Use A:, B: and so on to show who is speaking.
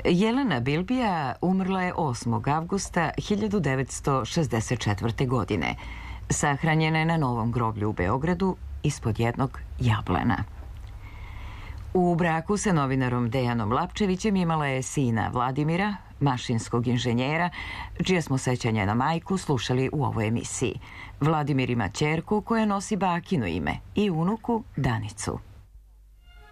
A: Jelena Bilbija umrla je 8. avgusta 1964. godine. Sahranjena je na Novom groblju u Beogradu ispod jednog jablana. U braku sa novinarom Dejanom Lapčevićem imala je sina Vladimira, mašinskog inženjera, čije smo sećanje na majku slušali u ovoj emisiji. Vladimir ima ćerku koja nosi bakino ime i unuku Danicu.